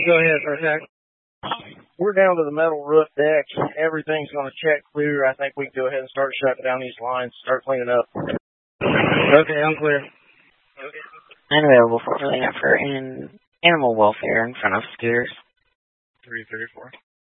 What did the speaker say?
Go ahead, Zach. We're down to the metal roof deck. Everything's going to check clear. I think we can go ahead and start shutting down these lines, start cleaning up. Okay, I'm clear. Unavailable for cleanup for animal welfare in front of scooters. 334.